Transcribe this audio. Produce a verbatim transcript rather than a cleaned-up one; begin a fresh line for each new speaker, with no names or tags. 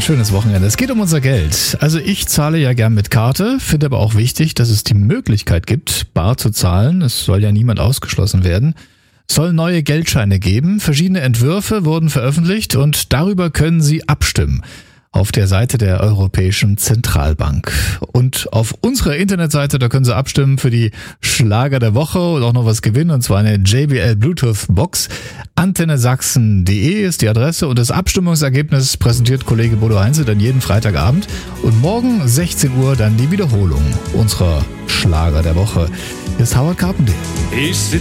schönes Wochenende. Es geht um unser Geld. Also ich zahle ja gern mit Karte, finde aber auch wichtig, dass es die Möglichkeit gibt, bar zu zahlen. Es soll ja niemand ausgeschlossen werden. Es soll neue Geldscheine geben. Verschiedene Entwürfe wurden veröffentlicht und darüber können Sie abstimmen. Auf der Seite der Europäischen Zentralbank. Und auf unserer Internetseite, da können Sie abstimmen für die Schlager der Woche und auch noch was gewinnen, und zwar eine J B L Bluetooth Box. antenne sachsen punkt de ist die Adresse und das Abstimmungsergebnis präsentiert Kollege Bodo Heinze dann jeden Freitagabend und morgen sechzehn Uhr dann die Wiederholung unserer Schlager der Woche. Hier ist Howard Carpendale.
Ich sitz